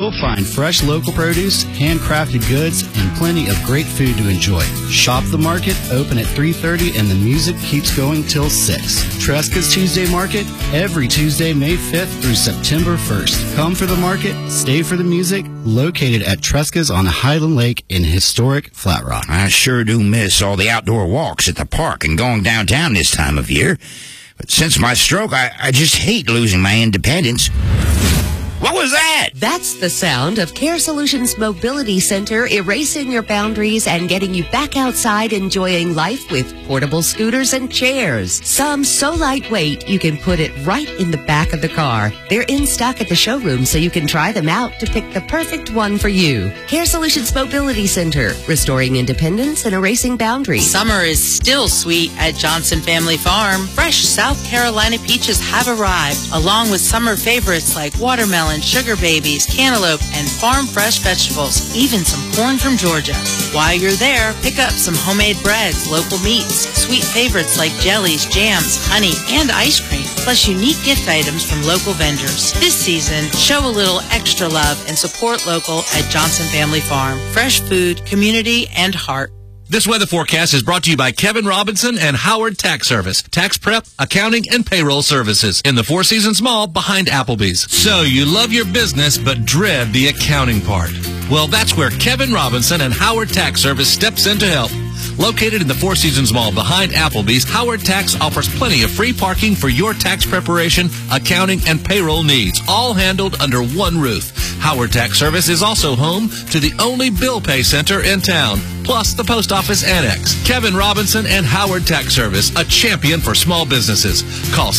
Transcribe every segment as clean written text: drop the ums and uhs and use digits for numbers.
You'll find fresh local produce, handcrafted goods, and plenty of great food to enjoy. Shop the market, open at 3:30, and the music keeps going till 6. Tresca's Tuesday Market, every Tuesday, May 5th through September 1st. Come for the market, stay for the music, located at Tresca's on Highland Lake in historic Flat Rock. I sure do miss all the outdoor walks at the park and going downtown this time of year. But since my stroke, I just hate losing my independence. What was that? That's the sound of Care Solutions Mobility Center erasing your boundaries and getting you back outside enjoying life with portable scooters and chairs. Some so lightweight you can put it right in the back of the car. They're in stock at the showroom so you can try them out to pick the perfect one for you. Care Solutions Mobility Center, restoring independence and erasing boundaries. Summer is still sweet at Johnson Family Farm. Fresh South Carolina peaches have arrived, along with summer favorites like watermelon, sugar babies, cantaloupe, and farm fresh vegetables, even some corn from Georgia. While you're there, pick up some homemade breads, local meats, sweet favorites like jellies, jams, honey, and ice cream, plus unique gift items from local vendors. This season, show a little extra love and support local at Johnson Family Farm. Fresh food, community, and heart. This weather forecast is brought to you by Kevin Robinson and Howard Tax Service. Tax prep, accounting, and payroll services in the Four Seasons Mall behind Applebee's. So you love your business but dread the accounting part. Well, that's where Kevin Robinson and Howard Tax Service steps in to help. Located in the Four Seasons Mall behind Applebee's, Howard Tax offers plenty of free parking for your tax preparation, accounting, and payroll needs, all handled under one roof. Howard Tax Service is also home to the only bill pay center in town, plus the post office annex. Kevin Robinson and Howard Tax Service, a champion for small businesses. Call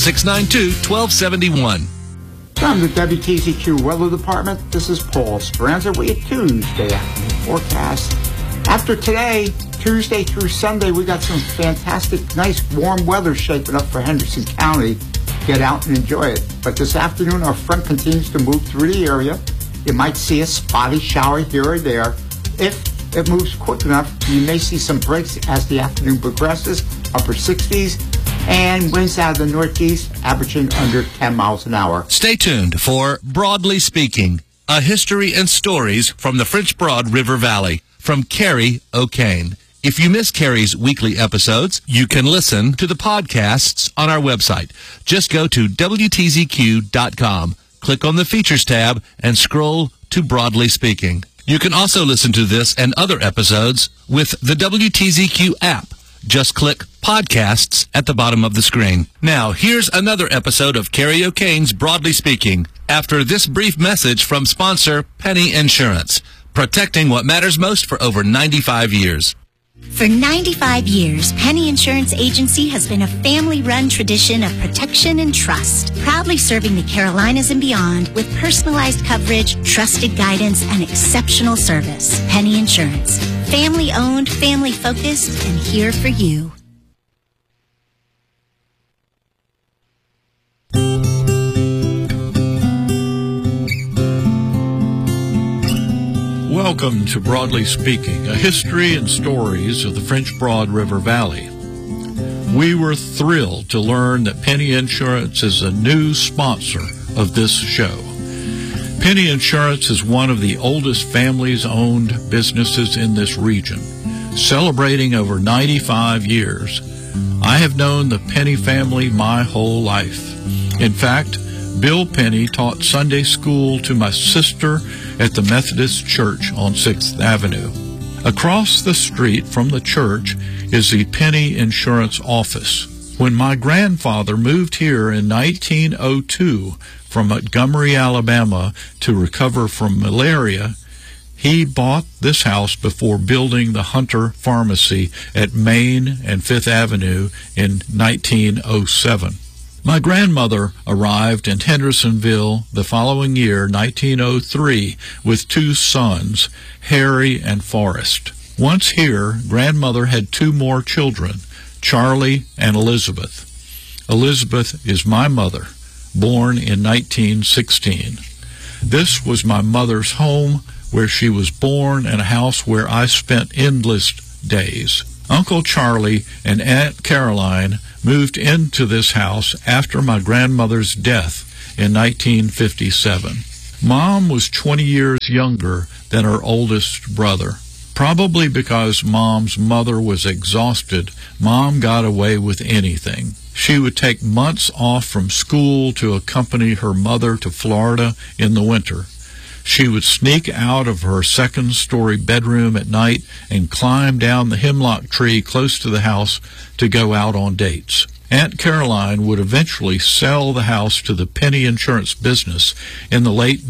692-1271. From the WTZQ Weather Department, this is Paul Speranza with your Tuesday afternoon forecast. After today, Tuesday through Sunday, we got some fantastic, nice, warm weather shaping up for Henderson County. Get out and enjoy it. But this afternoon, our front continues to move through the area. You might see a spotty shower here or there. If it moves quick enough, you may see some breaks as the afternoon progresses, upper 60s, and winds out of the northeast, averaging under 10 miles an hour. Stay tuned for Broadly Speaking, a history and stories from the French Broad River Valley, from Carrie O'Kane. If you miss Carrie's weekly episodes, you can listen to the podcasts on our website. Just go to WTZQ.com, click on the Features tab, and scroll to Broadly Speaking. You can also listen to this and other episodes with the WTZQ app. Just click Podcasts at the bottom of the screen. Now, here's another episode of Carrie O'Kane's Broadly Speaking, after this brief message from sponsor Penny Insurance, protecting what matters most for over 95 years. For 95 years, Penny Insurance Agency has been a family-run tradition of protection and trust, proudly serving the Carolinas and beyond with personalized coverage, trusted guidance, and exceptional service. Penny Insurance. Family-owned, family-focused, and here for you. Welcome to Broadly Speaking, a history and stories of the French Broad River Valley. We were thrilled to learn that Penny Insurance is a new sponsor of this show. Penny Insurance is one of the oldest families-owned businesses in this region, celebrating over 95 years. I have known the Penny family my whole life. In fact, Bill Penny taught Sunday school to my sister at the Methodist Church on 6th Avenue. Across the street from the church is the Penny Insurance office. When my grandfather moved here in 1902 from Montgomery, Alabama, to recover from malaria, he bought this house before building the Hunter Pharmacy at Main and 5th Avenue in 1907. My grandmother arrived in Hendersonville the following year, 1903, with two sons, Harry and Forrest. Once here, grandmother had two more children, Charlie and Elizabeth. Elizabeth is my mother, born in 1916. This was my mother's home, where she was born, and a house where I spent endless days. Uncle Charlie and Aunt Caroline moved into this house after my grandmother's death in 1957. Mom was 20 years younger than her oldest brother. Probably because Mom's mother was exhausted, Mom got away with anything. She would take months off from school to accompany her mother to Florida in the winter. She would sneak out of her second-story bedroom at night and climb down the hemlock tree close to the house to go out on dates. Aunt Caroline would eventually sell the house to the Penny Insurance business in the late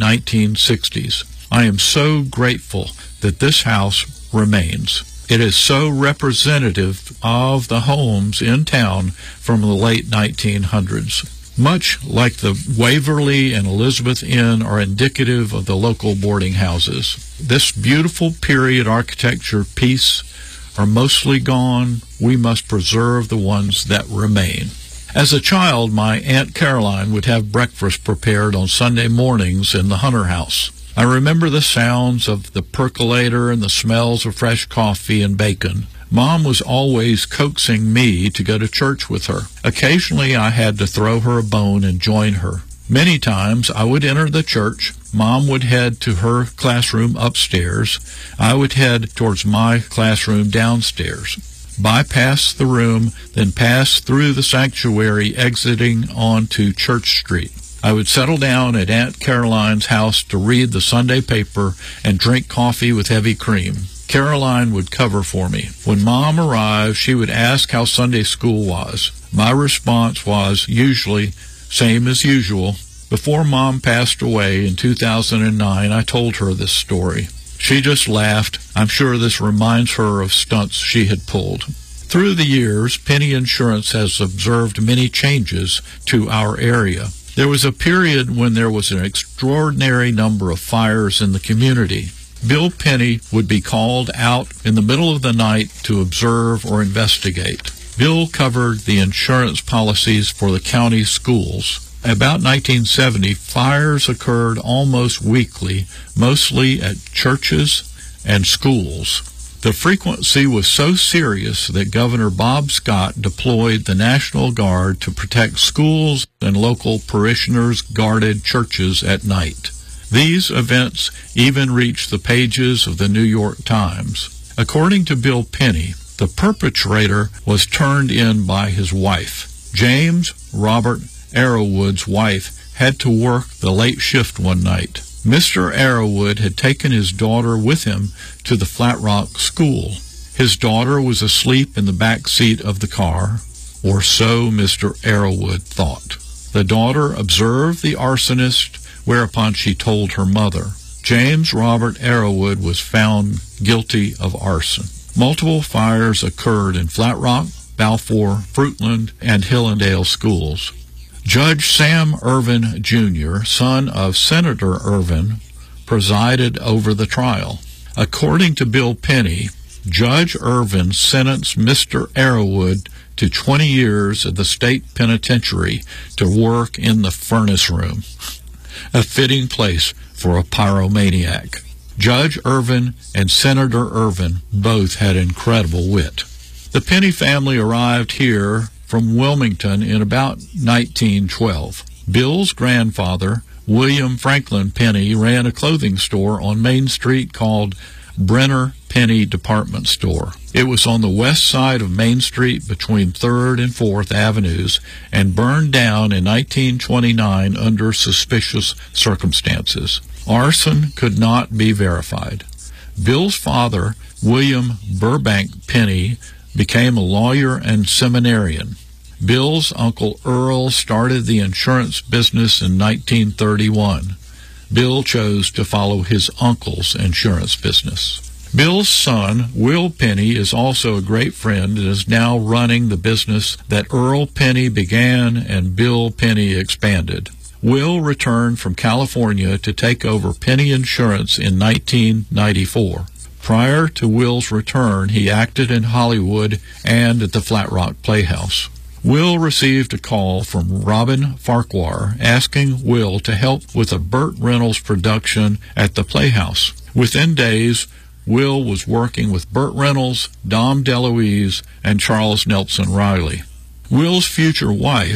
1960s. I am so grateful that this house remains. It is so representative of the homes in town from the late 1900s. Much like the Waverly and Elizabeth Inn are indicative of the local boarding houses. This beautiful period architecture piece are mostly gone. We must preserve the ones that remain. As a child, my Aunt Caroline would have breakfast prepared on Sunday mornings in the Hunter house. I remember the sounds of the percolator and the smells of fresh coffee and bacon. Mom was always coaxing me to go to church with her. Occasionally, I had to throw her a bone and join her. Many times, I would enter the church. Mom would head to her classroom upstairs. I would head towards my classroom downstairs, bypass the room, then pass through the sanctuary, exiting onto Church Street. I would settle down at Aunt Caroline's house to read the Sunday paper and drink coffee with heavy cream. Caroline would cover for me. When Mom arrived, she would ask how Sunday school was. My response was usually, same as usual. Before Mom passed away in 2009, I told her this story. She just laughed. I'm sure this reminds her of stunts she had pulled. Through the years, Penny Insurance has observed many changes to our area. There was a period when there was an extraordinary number of fires in the community. Bill Penny would be called out in the middle of the night to observe or investigate. Bill covered the insurance policies for the county schools. About 1970, fires occurred almost weekly, mostly at churches and schools. The frequency was so serious that Governor Bob Scott deployed the National Guard to protect schools and local parishioners guarded churches at night. These events even reached the pages of the New York Times. According to Bill Penny, the perpetrator was turned in by his wife. James Robert Arrowwood's wife had to work the late shift one night. Mr. Arrowwood had taken his daughter with him to the Flat Rock school. His daughter was asleep in the back seat of the car, or so Mr. Arrowwood thought. The daughter observed the arsonist, whereupon she told her mother. James Robert Arrowwood was found guilty of arson. Multiple fires occurred in Flat Rock, Balfour, Fruitland, and Hillendale schools. Judge Sam Irvin, Jr., son of Senator Irvin, presided over the trial. According to Bill Penny, Judge Irvin sentenced Mr. Arrowwood to 20 years at the state penitentiary to work in the furnace room, a fitting place for a pyromaniac. Judge Irvin and Senator Irvin both had incredible wit. The Penny family arrived here from Wilmington in about 1912. Bill's grandfather, William Franklin Penny, ran a clothing store on Main Street called Brenner Penny Department Store. It was on the west side of Main Street between 3rd and 4th Avenues and burned down in 1929 under suspicious circumstances. Arson could not be verified. Bill's father, William Burbank Penny, became a lawyer and seminarian. Bill's uncle Earl started the insurance business in 1931. Bill chose to follow his uncle's insurance business. Bill's son, Will Penny, is also a great friend and is now running the business that Earl Penny began and Bill Penny expanded. Will returned from California to take over Penny Insurance in 1994. Prior to Will's return, he acted in Hollywood and at the Flat Rock Playhouse. Will received a call from Robin Farquhar asking Will to help with a Burt Reynolds production at the Playhouse. Within days, Will was working with Burt Reynolds, Dom DeLuise, and Charles Nelson Riley. Will's future wife,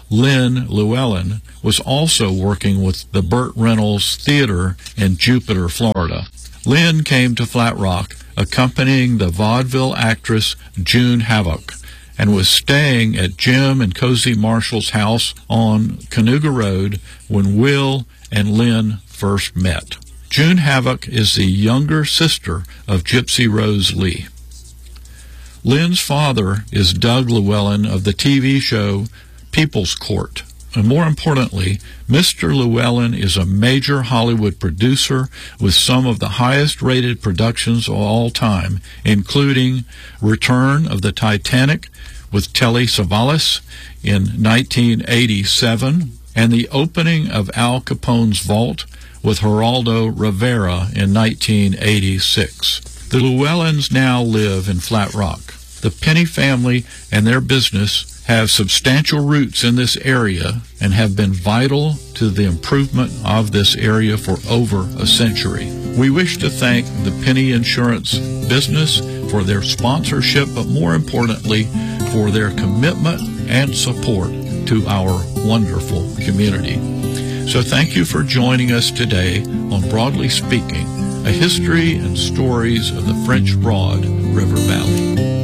Lynn Llewellyn, was also working with the Burt Reynolds Theater in Jupiter, Florida. Lynn came to Flat Rock accompanying the vaudeville actress June Havoc, and was staying at Jim and Cozy Marshall's house on Canoga Road when Will and Lynn first met. June Havoc is the younger sister of Gypsy Rose Lee. Lynn's father is Doug Llewellyn of the TV show People's Court. And more importantly, Mr. Llewellyn is a major Hollywood producer with some of the highest-rated productions of all time, including Return of the Titanic with Telly Savalas in 1987 and the opening of Al Capone's Vault with Geraldo Rivera in 1986. The Llewellyns now live in Flat Rock. The Penny family and their business have substantial roots in this area and have been vital to the improvement of this area for over a century. We wish to thank the Penny Insurance business for their sponsorship, but more importantly, for their commitment and support to our wonderful community. So thank you for joining us today on Broadly Speaking, a history and stories of the French Broad River Valley.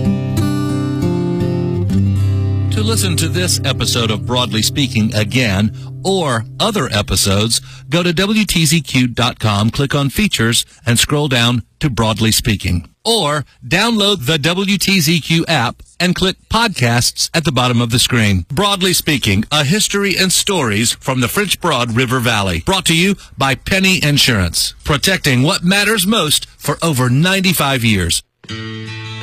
To listen to this episode of Broadly Speaking again, or other episodes, go to WTZQ.com, click on Features, and scroll down to Broadly Speaking. Or download the WTZQ app and click Podcasts at the bottom of the screen. Broadly Speaking, a history and stories from the French Broad River Valley. Brought to you by Penny Insurance, protecting what matters most for over 95 years.